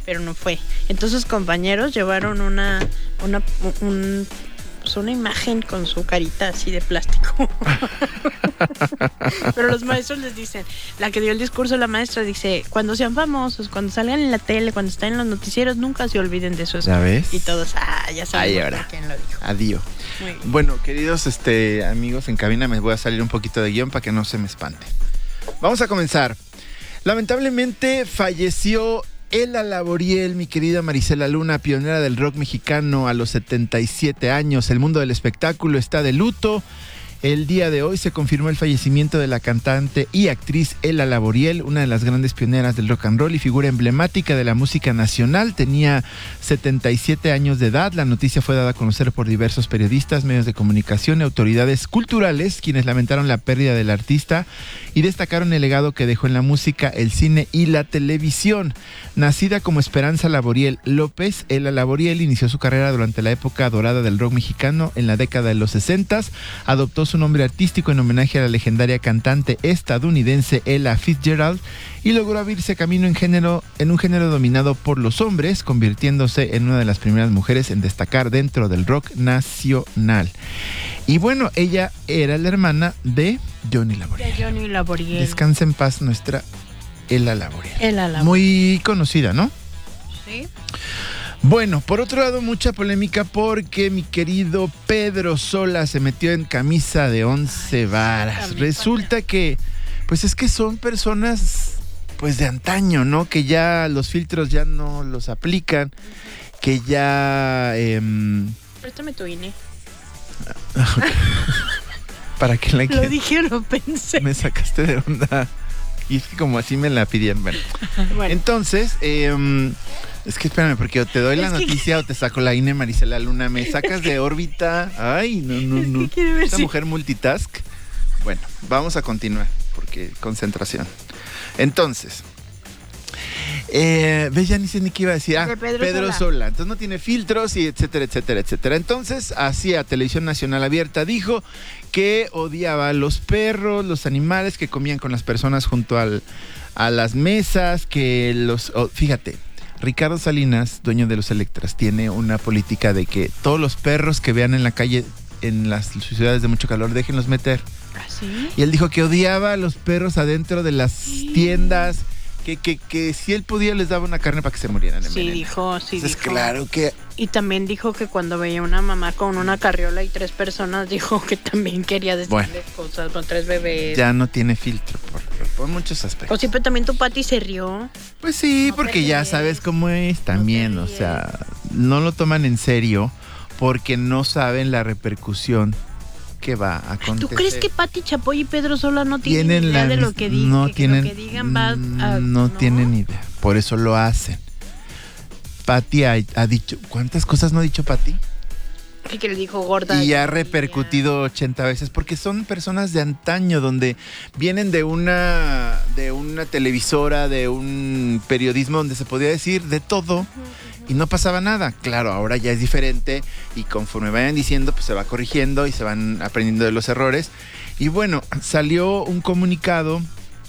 pero no fue. Entonces sus compañeros llevaron una imagen con su carita así de plástico. Pero los maestros les dicen, la que dio el discurso, la maestra dice, cuando sean famosos, cuando salgan en la tele, cuando estén en los noticieros, nunca se olviden de eso. ¿Ya ves? Y todos, ya saben quién lo dijo. Adiós. Bueno, queridos amigos en cabina, me voy a salir un poquito de guión para que no se me espante. Vamos a comenzar. Lamentablemente falleció Ela Laboriel, mi querida Marisela Luna, pionera del rock mexicano a los 77 años. El mundo del espectáculo está de luto. El día de hoy se confirmó el fallecimiento de la cantante y actriz Ela Laboriel, una de las grandes pioneras del rock and roll y figura emblemática de la música nacional. Tenía 77 años de edad. La noticia fue dada a conocer por diversos periodistas, medios de comunicación y autoridades culturales, quienes lamentaron la pérdida del artista y destacaron el legado que dejó en la música, el cine y la televisión. Nacida como Esperanza Laboriel López, Ela Laboriel inició su carrera durante la época dorada del rock mexicano en la década de los 60. Adoptó su nombre artístico en homenaje a la legendaria cantante estadounidense Ella Fitzgerald y logró abrirse camino en un género dominado por los hombres, convirtiéndose en una de las primeras mujeres en destacar dentro del rock nacional. Y bueno, ella era la hermana de Johnny Laboriel. Descansa en paz nuestra Ela Laboriel. Muy conocida, ¿no? Sí. Bueno, por otro lado, mucha polémica porque mi querido Pedro Sola se metió en camisa de 11 varas. Resulta que, pues es que son personas, pues de antaño, ¿no? Que ya los filtros ya no los aplican, que ya... Préstame tu INE. ¿Para qué la quieres? Lo dije, lo pensé. Me sacaste de onda. Y es que como así me la pidieron. Bueno. Entonces, es que espérame, porque o te doy la noticia o te saco la INE, Marisela Luna. Me sacas de órbita. Ay, no. Es que quiero ver esta mujer multitask. Bueno, vamos a continuar, porque concentración. Entonces, ves, ya ni sé ni qué iba a decir. Pedro Sola. Entonces no tiene filtros y etcétera. Entonces, hacia Televisión Nacional Abierta dijo que odiaba a los perros, los animales que comían con las personas junto a las mesas, que fíjate, Ricardo Salinas, dueño de los Electras, tiene una política de que todos los perros que vean en la calle, en las ciudades de mucho calor, déjenlos meter. ¿Ah, sí? Y él dijo que odiaba a los perros adentro de las tiendas, que si él podía les daba una carne para que se murieran en veneno. Entonces, claro que... Y también dijo que cuando veía una mamá con una carriola y 3 personas, dijo que también quería decirle cosas con 3 bebés. Ya no tiene filtro por muchos aspectos. O siempre también tu Pati se rió. Pues sí, no, porque ya sabes cómo es también, o sea, no lo toman en serio porque no saben la repercusión que va a acontecer. ¿Tú crees que Pati Chapoy y Pedro Sola no tienen idea de lo que digan? No tienen, lo que digan va a, no tienen idea, por eso lo hacen. Pati ha dicho, ¿cuántas cosas no ha dicho Pati? Que le dijo gorda. Y ha repercutido 80 veces, porque son personas de antaño, donde vienen de una televisora, de un periodismo donde se podía decir de todo y no pasaba nada. Claro, ahora ya es diferente y conforme vayan diciendo, pues se va corrigiendo y se van aprendiendo de los errores. Y bueno, salió un comunicado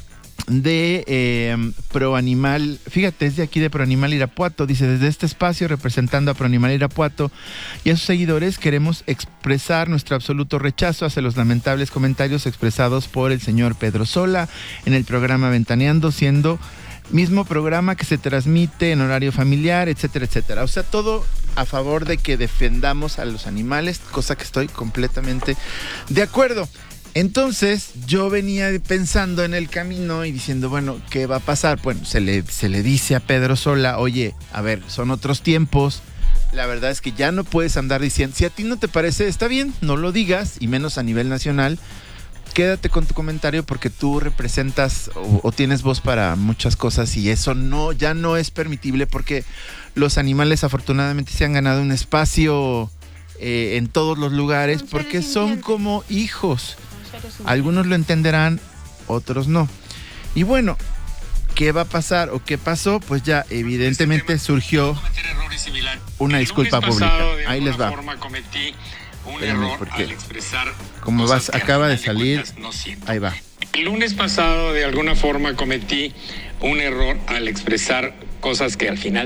de ProAnimal, fíjate, es de aquí de ProAnimal Irapuato, dice: desde este espacio, representando a ProAnimal Irapuato y a sus seguidores, queremos expresar nuestro absoluto rechazo hacia los lamentables comentarios expresados por el señor Pedro Sola en el programa Ventaneando, siendo mismo programa que se transmite en horario familiar, etcétera. O sea, todo a favor de que defendamos a los animales, cosa que estoy completamente de acuerdo. Entonces, yo venía pensando en el camino y diciendo, bueno, ¿qué va a pasar? Bueno, se le dice a Pedro Sola, oye, a ver, son otros tiempos. La verdad es que ya no puedes andar diciendo, si a ti no te parece, está bien, no lo digas, y menos a nivel nacional. Quédate con tu comentario porque tú representas o tienes voz para muchas cosas y eso ya no es permitible, porque los animales afortunadamente se han ganado un espacio en todos los lugares porque son como hijos. Algunos lo entenderán, otros no. Y bueno, ¿qué va a pasar o qué pasó? Pues ya evidentemente surgió una disculpa pública. Ahí les va. Porque como acaba de salir, ahí va. El lunes pasado de alguna forma cometí un error al expresar cosas que al final